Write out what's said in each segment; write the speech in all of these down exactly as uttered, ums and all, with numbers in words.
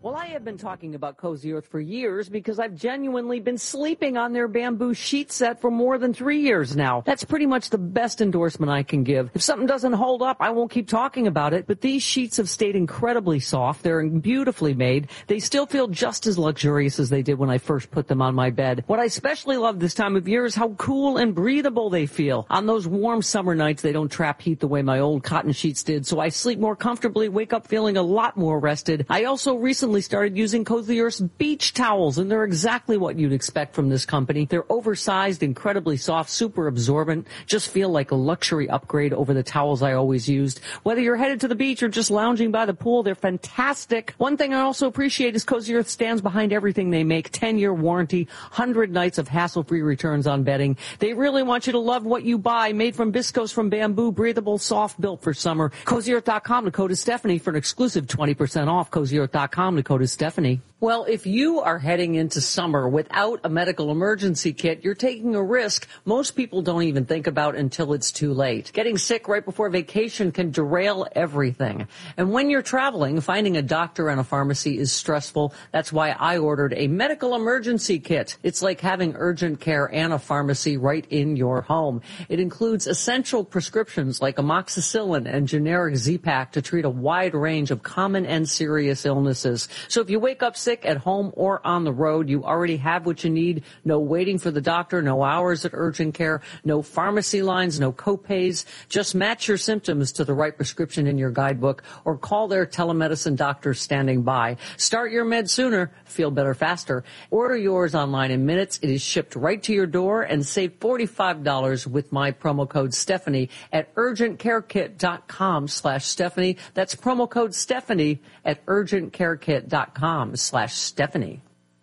Well, I have been talking about Cozy Earth for years because I've genuinely been sleeping on their bamboo sheet set for more than three years now. That's pretty much the best endorsement I can give. If something doesn't hold up, I won't keep talking about it, but these sheets have stayed incredibly soft. They're beautifully made. They still feel just as luxurious as they did when I first put them on my bed. What I especially love this time of year is how cool and breathable they feel. On those warm summer nights, they don't trap heat the way my old cotton sheets did, so I sleep more comfortably, wake up feeling a lot more rested. I also recently started using Cozy Earth's beach towels, and they're exactly what you'd expect from this company. They're oversized, incredibly soft, super absorbent, just feel like a luxury upgrade over the towels I always used. Whether you're headed to the beach or just lounging by the pool, they're fantastic. One thing I also appreciate is Cozy Earth stands behind everything they make. ten-year warranty, one hundred nights of hassle-free returns on bedding. They really want you to love what you buy. Made from viscose from bamboo, breathable, soft, built for summer. Cozy Earth dot com, the code is Stephanie for an exclusive twenty percent off. Cozy Earth dot com, the code is Stephanie. Well, if you are heading into summer without a medical emergency kit, you're taking a risk most people don't even think about until it's too late. Getting sick right before vacation can derail everything. And when you're traveling, finding a doctor and a pharmacy is stressful. That's why I ordered a medical emergency kit. It's like having urgent care and a pharmacy right in your home. It includes essential prescriptions like amoxicillin and generic Z-Pak to treat a wide range of common and serious illnesses. So if you wake up sick at home or on the road, you already have what you need. No waiting for the doctor, no hours at urgent care, no pharmacy lines, no copays. Just match your symptoms to the right prescription in your guidebook or call their telemedicine doctor standing by. Start your meds sooner, feel better faster. Order yours online in minutes. It is shipped right to your door, and save forty-five dollars with my promo code Stephanie at urgent care kit dot com slash Stephanie. That's promo code Stephanie at urgent care kit dot com slash Stephanie.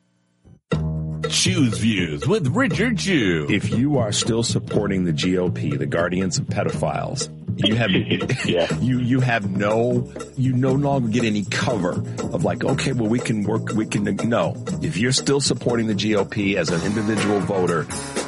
Choose Views with Richard Chew. If you are still supporting the G O P, the guardians of pedophiles, you have yeah. you you have no you no longer get any cover of like, okay, well, we can work, we can no. If you're still supporting the G O P as an individual voter,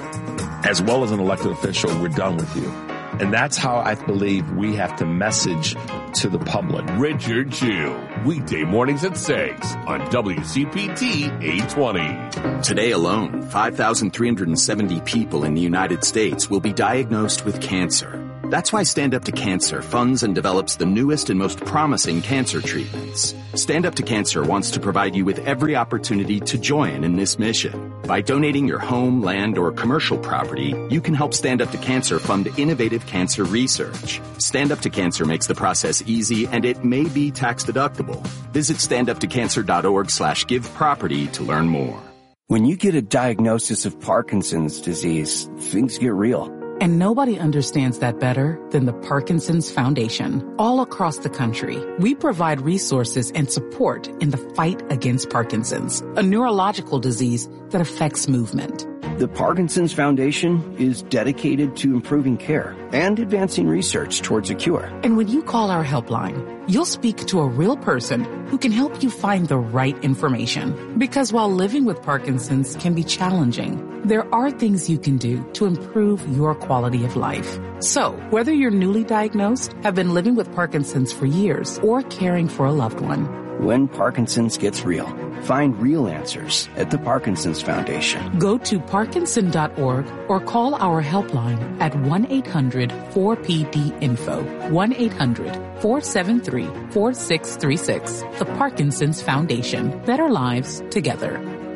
as well as an elected official, we're done with you. And that's how I believe we have to message to the public. Richard Chew, weekday mornings at six on W C P T eight twenty. Today alone, five thousand three hundred seventy people in the United States will be diagnosed with cancer. That's why Stand Up to Cancer funds and develops the newest and most promising cancer treatments. Stand Up to Cancer wants to provide you with every opportunity to join in this mission. By donating your home, land, or commercial property, you can help Stand Up to Cancer fund innovative cancer research. Stand Up to Cancer makes the process easy, and it may be tax deductible. Visit standuptocancer.org slash give property to learn more. When you get a diagnosis of Parkinson's disease, things get real. And nobody understands that better than the Parkinson's Foundation. All across the country, we provide resources and support in the fight against Parkinson's, a neurological disease that affects movement. The Parkinson's Foundation is dedicated to improving care and advancing research towards a cure. And when you call our helpline, you'll speak to a real person who can help you find the right information. Because while living with Parkinson's can be challenging, there are things you can do to improve your quality of life. So, whether you're newly diagnosed, have been living with Parkinson's for years, or caring for a loved one, when Parkinson's gets real, find real answers at the Parkinson's Foundation. Go to parkinson dot org or call our helpline at one eight hundred four P D info, one eight hundred four seven three four six three six. The Parkinson's Foundation. Better lives together.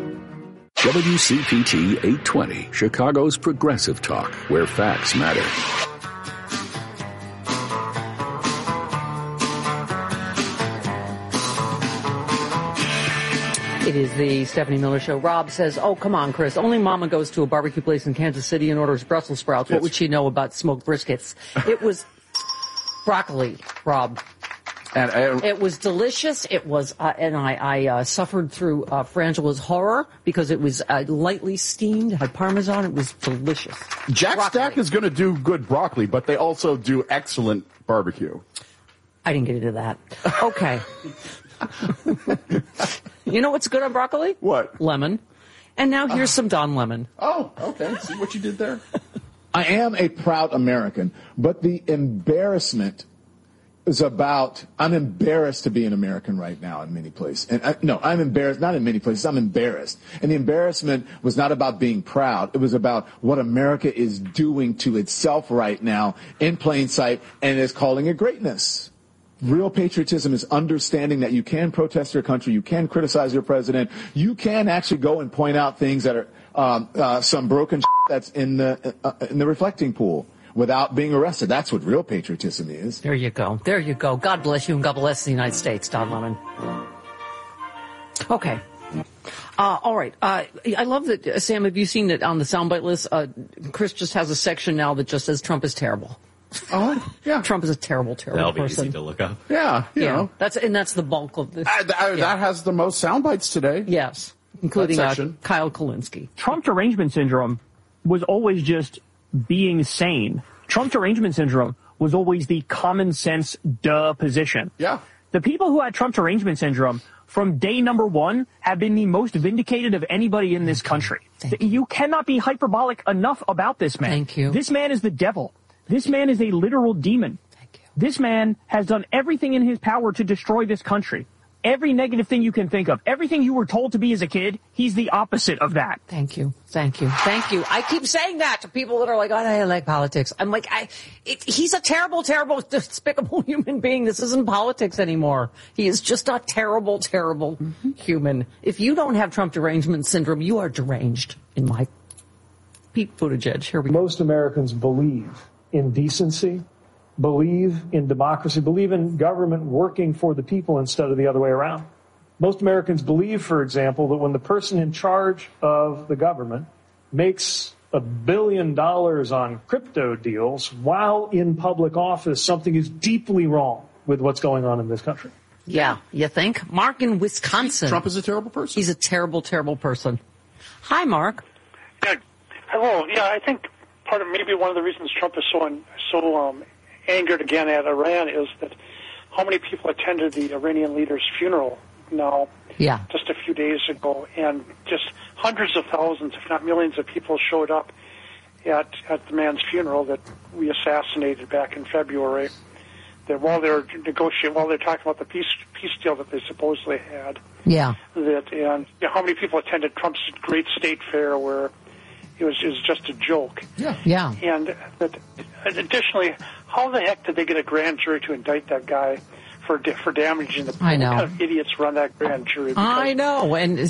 W C P T eight twenty, Chicago's progressive talk, where facts matter. It is the Stephanie Miller Show. Rob says, oh, come on, Chris. Only Mama goes to a barbecue place in Kansas City and orders Brussels sprouts. What would she know about smoked briskets? It was broccoli, Rob. And I, it was delicious. It was, uh, and I, I uh, suffered through uh, Frangela's horror because it was uh, lightly steamed, had Parmesan. It was delicious. Jack broccoli. Stack is going to do good broccoli, but they also do excellent barbecue. I didn't get into that. Okay. You know what's good on broccoli? What? Lemon. And now here's uh, some Don Lemon. Oh, okay. See what you did there? I am a proud American, but the embarrassment is about, I'm embarrassed to be an American right now in many places. And I, no, I'm embarrassed, not in many places, I'm embarrassed. And the embarrassment was not about being proud. It was about what America is doing to itself right now in plain sight, and is calling it greatness. Real patriotism is understanding that you can protest your country, you can criticize your president, you can actually go and point out things that are um, uh, some broken shit that's in the uh, in the reflecting pool without being arrested. That's what real patriotism is. There you go. There you go. God bless you and God bless the United States, Don Lemon. Okay. Uh, all right. Uh, I love that, uh, Sam, have you seen that on the soundbite list? Uh, Chris just has a section now that just says Trump is terrible. Oh, yeah. Trump is a terrible, terrible That'll person. That'll be easy to look up. Yeah, you yeah. know. That's, and that's the bulk of this. I, I, yeah. That has the most sound bites today. Yes, including uh, Kyle Kulinski. Trump derangement syndrome was always just being sane. Trump derangement syndrome was always the common sense duh position. Yeah. The people who had Trump derangement syndrome from day number one have been the most vindicated of anybody in this country. You. you cannot be hyperbolic enough about this man. Thank you. This man is the devil. This man is a literal demon. Thank you. This man has done everything in his power to destroy this country. Every negative thing you can think of, everything you were told to be as a kid, he's the opposite of that. Thank you. Thank you. Thank you. I keep saying that to people that are like, oh, I like politics. I'm like, I, it, he's a terrible, terrible, despicable human being. This isn't politics anymore. He is just a terrible, terrible mm-hmm. human. If you don't have Trump derangement syndrome, you are deranged in my Pete Buttigieg. Here we go. Most Americans believe in decency, believe in democracy, believe in government working for the people instead of the other way around. Most Americans believe, for example, that when the person in charge of the government makes a billion dollars on crypto deals while in public office, something is deeply wrong with what's going on in this country. Yeah, you think? Mark in Wisconsin. Trump is a terrible person. He's a terrible, terrible person. Hi, Mark. Yeah, hello. Yeah, I think part of maybe one of the reasons Trump is so so um, angered again at Iran is that how many people attended the Iranian leader's funeral now, yeah. just a few days ago, and just hundreds of thousands, if not millions of people showed up at, at the man's funeral that we assassinated back in February. That while they're negotiating, while they're talking about the peace peace deal that they supposedly had, yeah, that and you know, how many people attended Trump's great state fair where it was, it was just a joke. Yeah, yeah. And that, additionally, how the heck did they get a grand jury to indict that guy for for damaging the? I know. What kind of idiots run that grand jury? I know, and